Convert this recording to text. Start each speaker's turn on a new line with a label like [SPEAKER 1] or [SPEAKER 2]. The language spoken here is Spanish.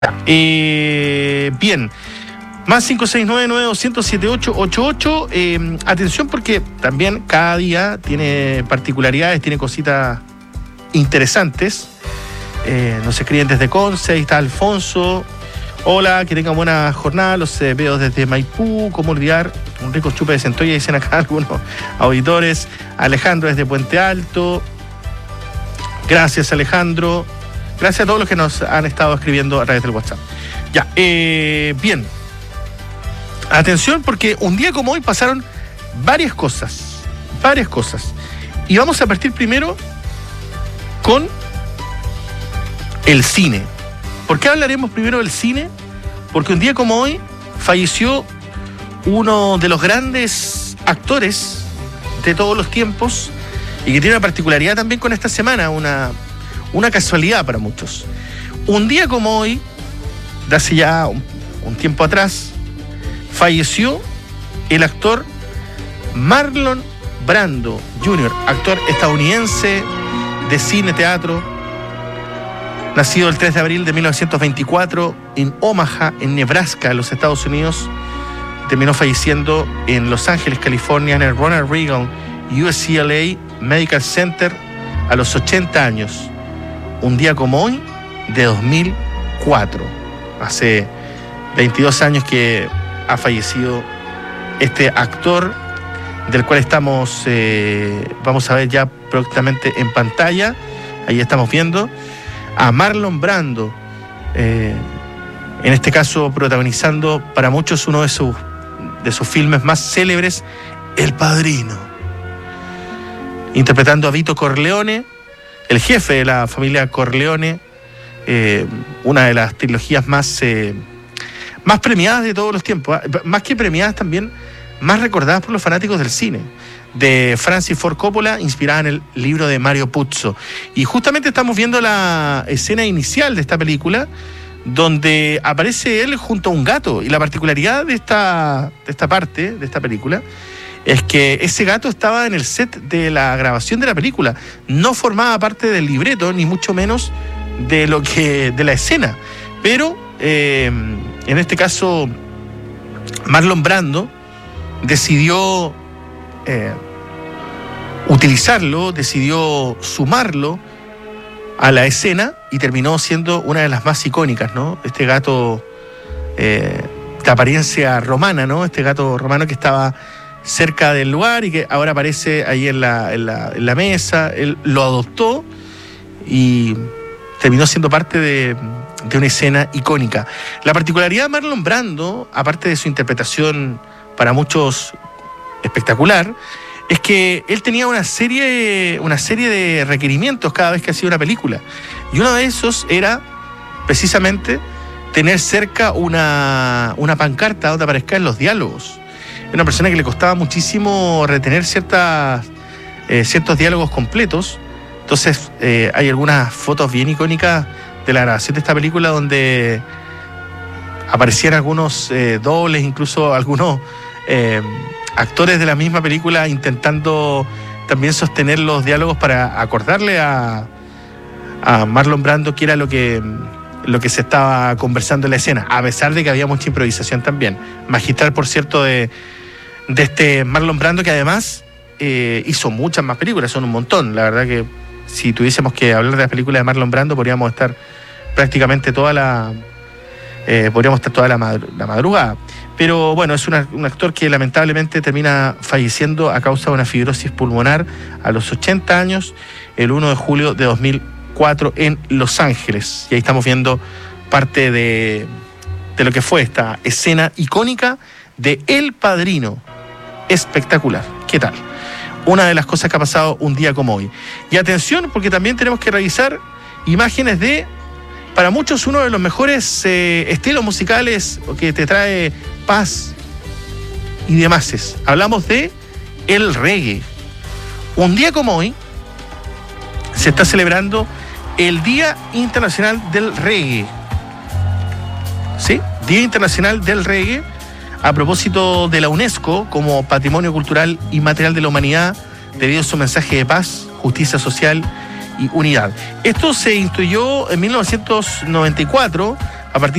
[SPEAKER 1] Bien, más 569-9207-888. Atención, porque también cada día tiene particularidades, tiene cositas interesantes. Nos escriben desde Conce, ahí está Alfonso. Hola, que tengan buena jornada. Los veo desde Maipú. ¿Cómo olvidar un rico chupe de centolla? Dicen acá algunos auditores. Alejandro desde Puente Alto. Gracias, Alejandro. Gracias a todos los que nos han estado escribiendo a través del WhatsApp. Ya, bien. Atención, porque un día como hoy pasaron varias cosas. Y vamos a partir primero con el cine. ¿Por qué hablaremos primero del cine? Porque un día como hoy falleció uno de los grandes actores de todos los tiempos y que tiene una particularidad también con esta semana, una casualidad para muchos. Un día como hoy, de hace ya un tiempo atrás, falleció el actor Marlon Brando Jr., actor estadounidense de cine, teatro, nacido el 3 de abril de 1924 en Omaha, en Nebraska, en los Estados Unidos. Terminó falleciendo en Los Ángeles, California, en el Ronald Reagan UCLA Medical Center a los 80 años. Un día como hoy, de 2004. Hace 22 años que ha fallecido este actor, del cual vamos a ver ya próximamente en pantalla. Ahí estamos viendo a Marlon Brando, en este caso protagonizando para muchos uno de sus filmes más célebres, El Padrino, interpretando a Vito Corleone, el jefe de la familia Corleone, una de las trilogías más premiadas de todos los tiempos, más que premiadas también, más recordadas por los fanáticos del cine, de Francis Ford Coppola, inspirada en el libro de Mario Puzo. Y justamente estamos viendo la escena inicial de esta película, donde aparece él junto a un gato. Y la particularidad de esta parte, de esta película, es que ese gato estaba en el set de la grabación de la película. No formaba parte del libreto, ni mucho menos de la escena. Pero, en este caso, Marlon Brando decidió utilizarlo, decidió sumarlo a la escena y terminó siendo una de las más icónicas, ¿no? Este gato de apariencia romana, ¿no? Este gato romano que estaba cerca del lugar y que ahora aparece ahí en la mesa. Él lo adoptó y terminó siendo parte de una escena icónica. La particularidad de Marlon Brando, aparte de su interpretación para muchos espectacular, es que él tenía una serie de requerimientos cada vez que hacía una película. Y uno de esos era precisamente tener cerca una pancarta donde aparezcan los diálogos. Era una persona que le costaba muchísimo retener ciertos diálogos completos. Entonces hay algunas fotos bien icónicas de la grabación de esta película donde aparecían algunos dobles, incluso algunos actores de la misma película intentando también sostener los diálogos para acordarle a Marlon Brando qué era lo que se estaba conversando en la escena, a pesar de que había mucha improvisación también. Magistral, por cierto, de este Marlon Brando, que además hizo muchas más películas, son un montón. La verdad que si tuviésemos que hablar de las películas de Marlon Brando, podríamos estar prácticamente toda la madrugada. Pero bueno, es un actor que lamentablemente termina falleciendo a causa de una fibrosis pulmonar a los 80 años, el 1 de julio de 2004 en Los Ángeles. Y ahí estamos viendo parte de lo que fue esta escena icónica de El Padrino. Espectacular. ¿Qué tal? Una de las cosas que ha pasado un día como hoy. Y atención, porque también tenemos que revisar imágenes de, para muchos, uno de los mejores estilos musicales que te trae paz y demás. Hablamos de el reggae. Un día como hoy se está celebrando el Día Internacional del Reggae. ¿Sí? Día Internacional del Reggae, a propósito de la UNESCO como Patrimonio Cultural Inmaterial de la Humanidad, debido a su mensaje de paz, justicia social y unidad. Esto se instituyó en 1994 a partir